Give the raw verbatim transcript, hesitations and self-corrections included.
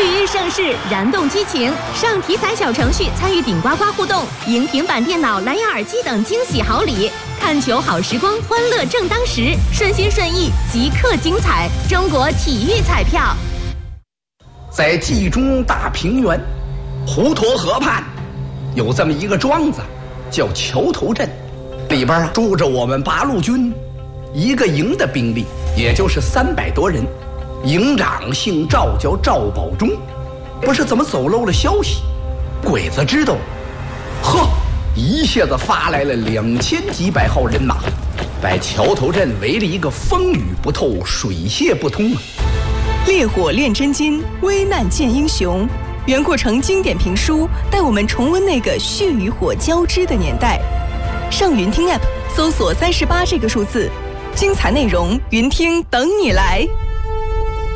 体育盛世，燃动激情，上体彩小程序参与顶呱呱互动，赢平板电脑、蓝牙耳机等惊喜好礼。看球好时光，欢乐正当时，顺心顺意，即刻精彩。中国体育彩票。 在冀中大平原，滹沱河畔，有这么一个庄子，叫桥头镇，里边啊住着我们八路军一个营的兵力，也就是三百多人。营长姓赵，叫赵保忠。不是怎么走漏了消息，鬼子知道，呵，一下子发来了两千几百号人马，把桥头镇围了一个风雨不透，水泄不通啊！ 烈火炼真金，危难见英雄。袁阔成经典评书带我们重温那个血与火交织的年代。上云听 App 搜索三十八这个数字，精彩内容云听等你来。